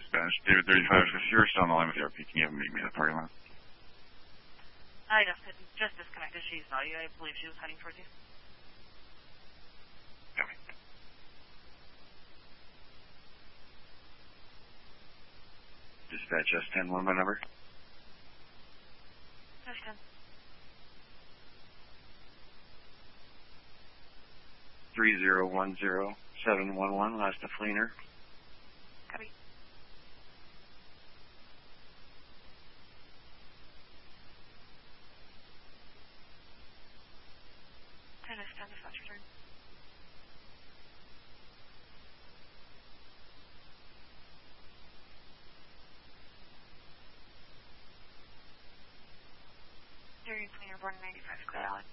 Dispatch. David 35, if you're still on the line with the RP, can you have him meet me in the parking lot? I just disconnected. She's not you. I believe she was heading towards you. Copy. Dispatch S10, what my number? S10. 3010711, last to Fleener. Copy. Tennis, that's your turn. Jerry Fleener, born in 95, Clear Island.